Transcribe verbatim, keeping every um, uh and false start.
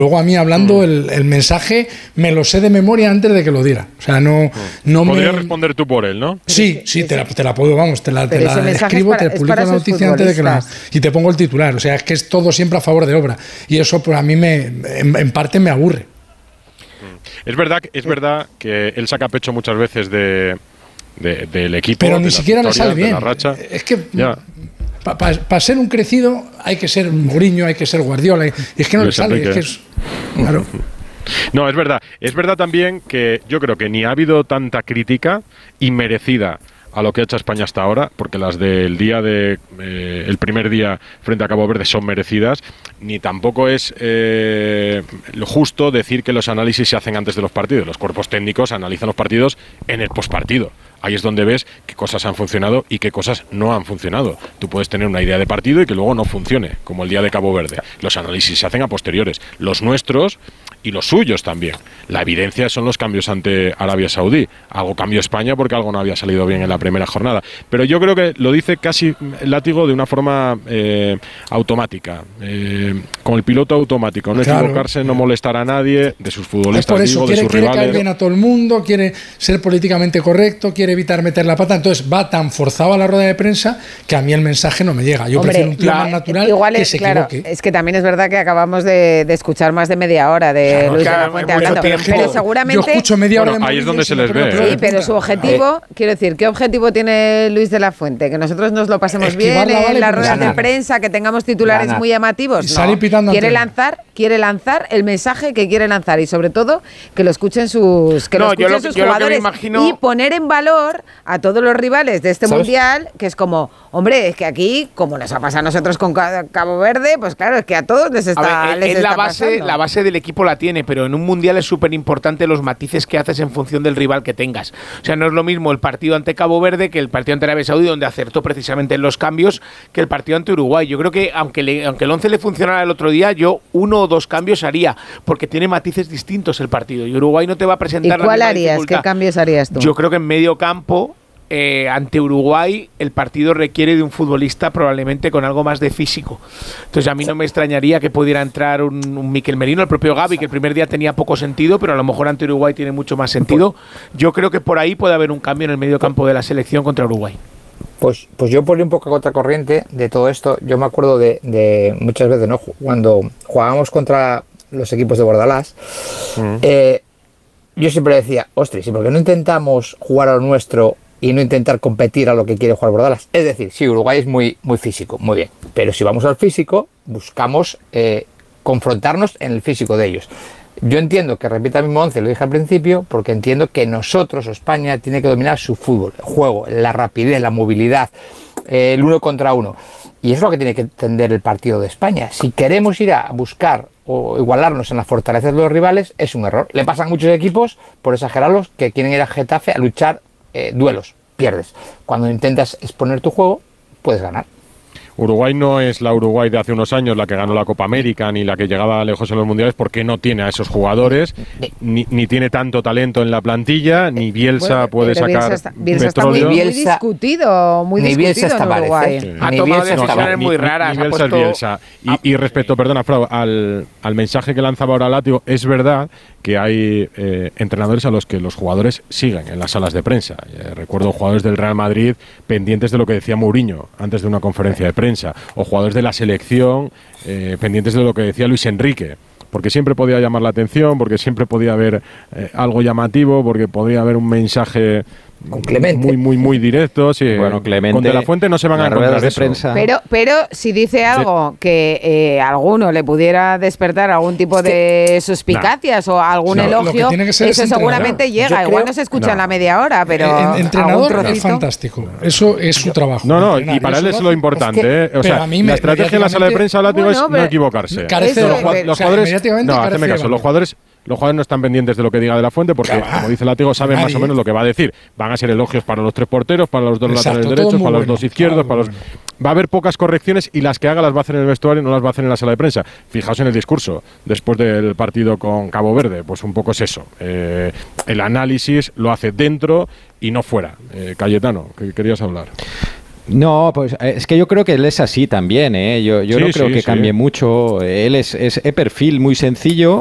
Luego a mí hablando mm. el, el mensaje me lo sé de memoria antes de que lo diera. O sea, no, no Podrías me... responder tú por él, ¿no? Sí, sí, te la, te la puedo, vamos, te la, te la escribo, para, te publico la noticia antes de que la... Y te pongo el titular. O sea, es que es todo siempre a favor de obra. Y eso pues a mí me, en, en parte me aburre. Es verdad, es verdad que él saca pecho muchas veces de, de, del equipo. Pero ni siquiera le sale bien. Racha. Es que... Ya. Para pa, pa ser un crecido hay que ser Mourinho, hay que ser Guardiola. Y es que no le sale, es que es, claro. No, es verdad. Es verdad también que yo creo que ni ha habido tanta crítica inmerecida a lo que ha hecho España hasta ahora, porque las del día de eh, el primer día frente a Cabo Verde son merecidas, ni tampoco es eh, lo justo decir que los análisis se hacen antes de los partidos. Los cuerpos técnicos analizan los partidos en el postpartido. Ahí es donde ves qué cosas han funcionado y qué cosas no han funcionado. Tú puedes tener una idea de partido y que luego no funcione, como el día de Cabo Verde. Los análisis se hacen a posteriores. Los nuestros y los suyos también. La evidencia son los cambios ante Arabia Saudí. Algo cambió España porque algo no había salido bien en la primera jornada. Pero yo creo que lo dice casi Látigo de una forma eh, automática. Eh, con el piloto automático. No claro. equivocarse, no molestar a nadie, de sus futbolistas, es por eso, digo, quiere, de sus quiere rivales. caer bien a todo el mundo, quiere ser políticamente correcto, quiere evitar meter la pata. Entonces va tan forzado a la rueda de prensa que a mí el mensaje no me llega. Yo Hombre, prefiero un tío la, más natural igual que es, se claro, equivoque. Es que también es verdad que acabamos de, de escuchar más de media hora de claro, Luis claro, de la Fuente hablando. Pero, pero seguramente... Yo escucho media hora bueno, de ahí es donde se les ve. ve. Sí, pero su objetivo, eh. quiero decir, ¿qué objetivo tiene Luis de la Fuente? ¿Que nosotros nos lo pasemos bien en vale, las ruedas de prensa, que tengamos titulares ganar. muy llamativos? No, quiere lanzar, quiere lanzar el mensaje que quiere lanzar y sobre todo que lo escuchen sus, que no, lo escuchen lo, sus jugadores imagino... y poner en valor a todos los rivales de este ¿Sabes? mundial, que es como, hombre, es que aquí, como nos ha pasado a nosotros con Cabo Verde, pues claro, es que a todos les está, a ver, les es está la base, pasando. La base del equipo la tiene, pero en un mundial es súper importante los matices que haces en función del rival que tengas. O sea, no es lo mismo el partido ante Cabo Verde que el partido ante Arabia Saudí, donde acertó precisamente en los cambios, que el partido ante Uruguay. Yo creo que aunque, le, aunque el once le funcionara el otro día, yo uno o dos cambios haría, porque tiene matices distintos el partido. Y Uruguay no te va a presentar ¿Y cuál la harías? dificultad. ¿Qué cambios harías tú? Yo creo que en medio campo, Eh, ante Uruguay el partido requiere de un futbolista probablemente con algo más de físico. Entonces a mí no me extrañaría que pudiera entrar un, un Mikel Merino, el propio Gavi, que el primer día tenía poco sentido, pero a lo mejor ante Uruguay tiene mucho más sentido. Yo creo que por ahí puede haber un cambio en el medio campo de la selección contra Uruguay. Pues, pues yo por ir un poco a contracorriente de todo esto, yo me acuerdo de, de muchas veces, ¿no? Cuando jugábamos contra los equipos de Bordalás, mm. eh, yo siempre decía, ostras, ¿y por qué no intentamos jugar a lo nuestro y no intentar competir a lo que quiere jugar Bordalas? Es decir, sí, Uruguay es muy, muy físico, muy bien, pero si vamos al físico, buscamos eh, confrontarnos en el físico de ellos. Yo entiendo que repita el mismo once, lo dije al principio, porque entiendo que nosotros, España, tiene que dominar su fútbol, el juego, la rapidez, la movilidad, eh, el uno contra uno. Y eso es lo que tiene que entender el partido de España. Si queremos ir a buscar o igualarnos en las fortalezas de los rivales, es un error. Le pasan a muchos equipos, por exagerarlos, que quieren ir a Getafe a luchar Eh, duelos, pierdes. Cuando intentas exponer tu juego, puedes ganar. Uruguay no es la Uruguay de hace unos años, la que ganó la Copa América, ni la que llegaba lejos en los mundiales, porque no tiene a esos jugadores, ni, ni tiene tanto talento en la plantilla, ni Bielsa bueno, puede sacar Bielsa está, Bielsa petróleo. Está muy, muy discutido, muy ni discutido Bielsa en Uruguay. Sí. Ha tomado decisiones muy raras. Ni Bielsa es Bielsa. Y, y respecto, perdona, Frau, al, al mensaje que lanzaba ahora Látigo, es verdad que hay eh, entrenadores a los que los jugadores siguen en las salas de prensa. Eh, recuerdo jugadores del Real Madrid pendientes de lo que decía Mourinho antes de una conferencia de prensa, o jugadores de la selección eh, pendientes de lo que decía Luis Enrique, porque siempre podía llamar la atención, porque siempre podía haber eh, algo llamativo, porque podía haber un mensaje con Clemente. muy, muy, muy directo. Sí. Bueno, Clemente, con De la Fuente no se van a encontrar de eso. Prensa. Pero, pero si dice algo que eh, alguno le pudiera despertar algún tipo de suspicacias nah. o algún no, elogio, eso seguramente llega. Yo Igual creo, no se escucha no. en la media hora, pero el entrenador es fantástico. Eso es su trabajo. No, no, y para él es lo importante. Es que, eh. O sea, me, la estrategia en la sala de prensa Látigo bueno, es no equivocarse. Carece los, los, los jugadores, no, hazme caso, los jugadores Los jugadores no están pendientes de lo que diga De la Fuente porque, claro, como dice Látigo, saben nadie. más o menos lo que va a decir. Van a ser elogios para los tres porteros, para los dos Exacto, laterales derechos, para bueno, los dos izquierdos, para los... Bueno. Va a haber pocas correcciones y las que haga las va a hacer en el vestuario y no las va a hacer en la sala de prensa. Fijaos en el discurso después del partido con Cabo Verde, pues un poco es eso. Eh, el análisis lo hace dentro y no fuera. Eh, Cayetano, que querías hablar. No, pues es que yo creo que él es así también, ¿eh? Yo, yo sí, no creo sí, que sí. cambie mucho. Él es, es, es perfil muy sencillo,